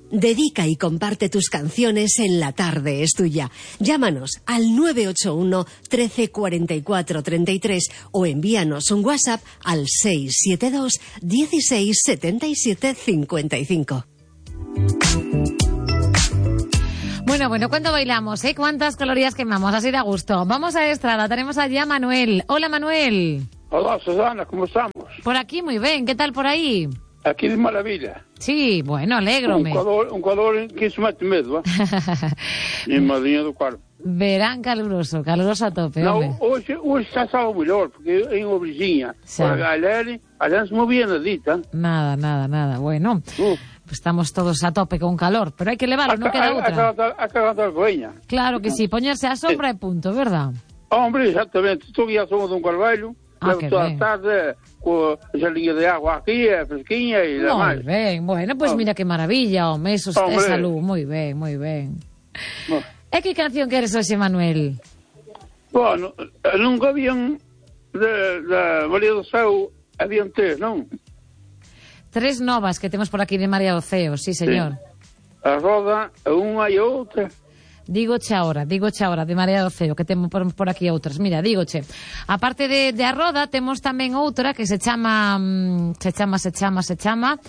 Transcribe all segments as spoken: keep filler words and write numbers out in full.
Dedica y comparte tus canciones en La Tarde es Tuya. Llámanos al nueve ocho uno, trece, cuarenta y cuatro, treinta y tres o envíanos un WhatsApp al seis siete dos, dieciséis, setenta y siete, cincuenta y cinco. Bueno, bueno, ¿cuánto bailamos, eh? ¿Cuántas calorías quemamos? Así da gusto. Vamos a Estrada, tenemos allá a Manuel. Hola, Manuel. Hola, Susana, ¿cómo estamos? Por aquí, muy bien. ¿Qué tal por ahí? Aquí de maravilla. Sí, bueno, alégrome. Un calor, un calor que se mete medo, ¿eh? En Madrid do Carmo. Verán caluroso, caluroso a tope, Não, hombre. hoje, hoje está algo melhor, porque em Obrizinha, para a galera, allá se movia nadita. Nada, nada, nada. Bueno, Uh. pues estamos todos a tope con calor, pero hay que elevarlo, no queda otra. A cagar coña. Claro que sí, poñerse a sombra e punto, verdad? Hombre, exatamente. Estou guiado somos de un Carvalho, Ah, levo que toda ben. a tarde con a linha de agua aquí, a fresquinha e demais. Moi ben, bueno, pues Oh. mira que maravilla, home, eso é Hombre. salud, moi ben, moi ben. No. E que canción queres hoxe, Manuel? Bueno, nunca habían de, de María do Céu, habían tres, non? Tres novas que temos por aquí de María do Ceo, sí, señor. A roda, a unha e a outra. Dígoche ahora, dígoche ahora, de María do Ceo, que temos por, por aquí outras. Mira, dígoche, aparte de, de a roda, temos tamén outra que se chama, mm, se chama, se chama, se chama,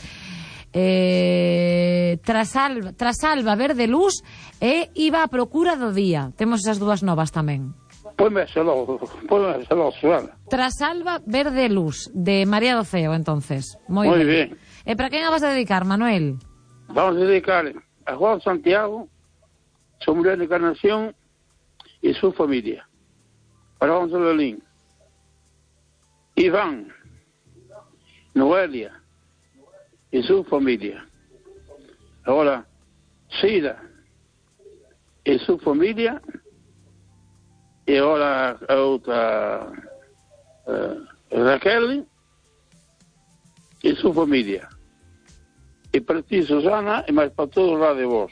eh, Trasalba, Trasalba Verde Luz e Iba a Procura do Día. Temos esas dúas novas tamén. Ponme ese logo, ponme ese logo, Susana. Trasalba Verde Luz, de María do Ceo, entonces. Moi, Moi ben. ben. E para quen a vas a dedicar, Manuel? Vamos a dedicar a Juan Santiago, su mujer de Encarnación y su familia. Para Gonzalo Lolín. Iván, Noelia y su familia. Ahora, Sida y su familia. Y ahora a otra uh, Raquel y su familia. Y para ti, Susana, y más para todo el de vos.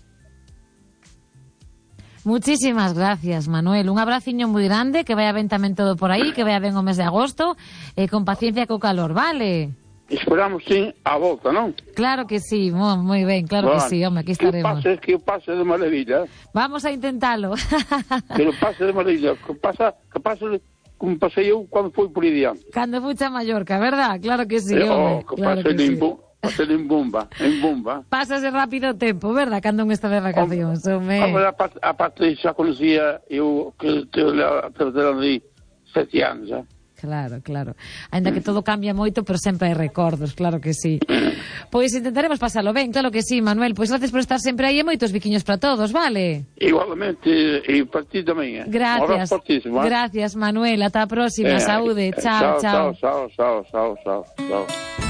Muchísimas gracias, Manuel. Un abraciño moi grande, que vaya ben tamén todo por aí, que vaya ben o mes de agosto, e con paciencia co calor, vale? Esperamos, sim, a volta, non? Claro que sí, mo, moi ben, claro Bueno, que sí, home, aquí que estaremos. pase, que pase de maravilla. Vamos a intentalo. Que lo pase de maravilla. Que pasa, que pase como pasei eu cando fui por aí diante. Cando fucha a Mallorca, verdad? Claro que sí, Eh, home, oh, que claro pase que sí. en, bu pase en bomba, en bomba. Pásase rápido o tempo, verdad? Cando un está de vacacións, home. Hombre, a parte, a parte xa conocía eu que te a terceira de sete anos, já. Claro, claro. Ainda que todo cambia moito, pero sempre hai recordos, claro que sí. Pois intentaremos pasalo ben, claro que sí, Manuel. Pois gracias por estar sempre aí e moitos biquiños para todos, vale? Igualmente, e para ti tamén, eh? Gracias. Un fortísimo, eh? Gracias, Manuel. Ata a próxima. Eh, Saúde. eh, Chao, chao. Chao, chao, chao, chao, chao, chao.